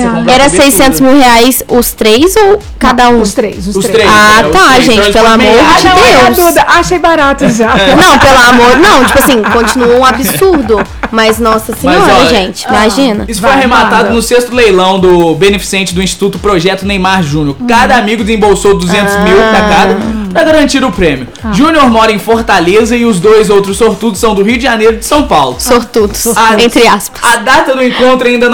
Era 600 mil reais os 3 ou cada um? Os três. Ah, tá, gente, pelo amor de Deus. Duda, achei barato já. Não, pelo amor, não, tipo assim, continua um absurdo. Mas, nossa senhora, olha, gente, imagina. Isso foi arrematado no 6º leilão do beneficente do Instituto Projeto Neymar Júnior. Cada amigo desembolsou 200 mil pra cada pra garantir o prêmio. Júnior mora em Fortaleza e os 2 outros sortudos são do Rio de Janeiro e de São Paulo. Sortudos, entre aspas. A data do encontro ainda